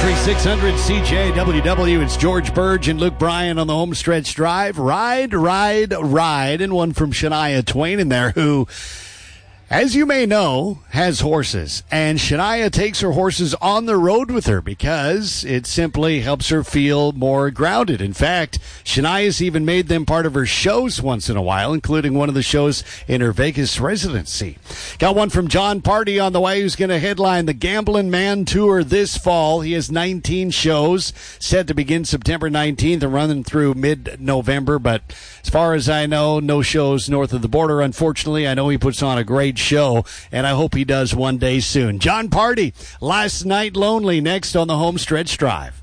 Country 600 CJWW. It's George Burge and Luke Bryan on the home stretch drive. Ride. And one from Shania Twain in there who, as you may know, has horses. And Shania takes her horses on the road with her because it simply helps her feel more grounded. In fact, Shania's even made them part of her shows once in a while, including one of the shows in her Vegas residency. Got one from John Party on the way, who's going to headline the Gamblin' Man Tour this fall. He has 19 shows set to begin September 19th and running through mid-November. But as far as I know, no shows north of the border, unfortunately. I know he puts on a great show, and I hope he does one day soon. John Party, Last Night Lonely, next on the home stretch drive.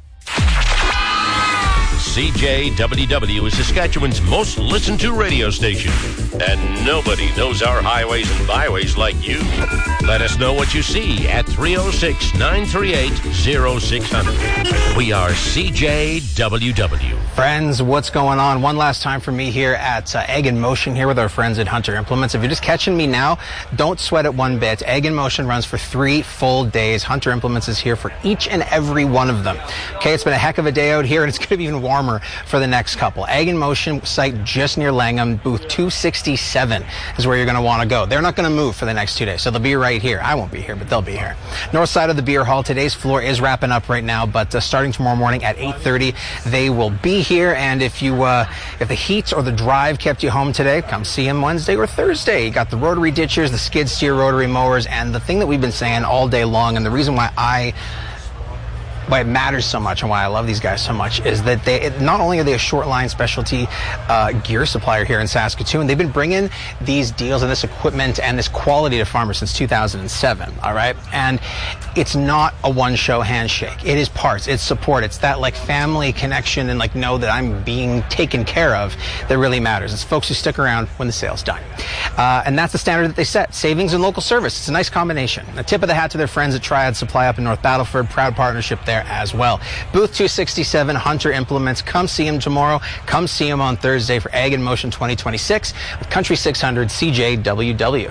CJWW is Saskatchewan's most listened to radio station, and nobody knows our highways and byways like you. Let us know what you see at 306-938-0600. We are CJWW. Friends, what's going on? One last time for me here at Ag in Motion here with our friends at Hunter Implements. If you're just catching me now, don't sweat it one bit. Ag in Motion runs for 3 full days. Hunter Implements is here for each and every one of them. Okay, it's been a heck of a day out here, and it's going to be even warmer for the next couple. Ag in Motion site just near Langham, booth 267 is where you're going to want to go. They're not going to move for the next 2 days, so they'll be right here. I won't be here, but they'll be here. North side of the beer hall. Today's floor is wrapping up right now, but starting tomorrow morning at 8:30, they will be here. And if the heat or the drive kept you home today, come see them Wednesday or Thursday. You got the rotary ditchers, the skid steer rotary mowers, and the thing that we've been saying all day long, and the reason why it matters so much and why I love these guys so much is that not only are they a short line specialty gear supplier here in Saskatoon, they've been bringing these deals and this equipment and this quality to farmers since 2007, all right? And it's not a one-show handshake. It is parts, it's support, it's that like family connection and like know that I'm being taken care of that really matters. It's folks who stick around when the sale's done. And that's the standard that they set. Savings and local service. It's a nice combination. A tip of the hat to their friends at Triad Supply up in North Battleford. Proud partnership there as well. Booth 267, Hunter Implements. Come see him tomorrow. Come see him on Thursday for Ag in Motion 2026 with Country 600 CJWW.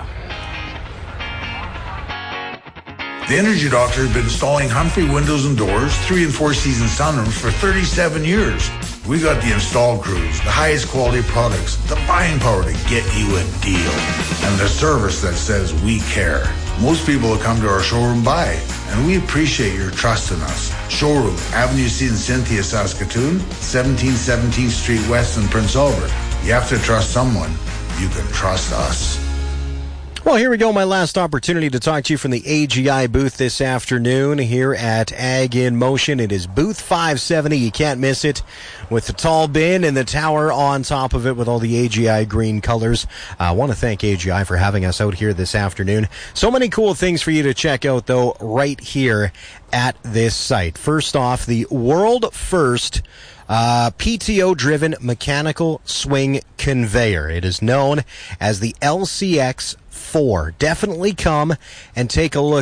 The Energy Doctor has been installing Humphrey windows and doors, 3 and 4 season sunrooms for 37 years. We got the install crews, the highest quality products, the buying power to get you a deal, and the service that says we care. Most people will come to our showroom buy, and we appreciate your trust in us. Showroom, Avenue C in Cynthia, Saskatoon, 1717th Street West in Prince Albert. You have to trust someone. You can trust us. Well, here we go. My last opportunity to talk to you from the AGI booth this afternoon here at Ag in Motion. It is booth 570. You can't miss it with the tall bin and the tower on top of it with all the AGI green colors. I want to thank AGI for having us out here this afternoon. So many cool things for you to check out, though, right here at this site. First off, the world first PTO-driven mechanical swing conveyor. It is known as the LCX4. Definitely come and take a look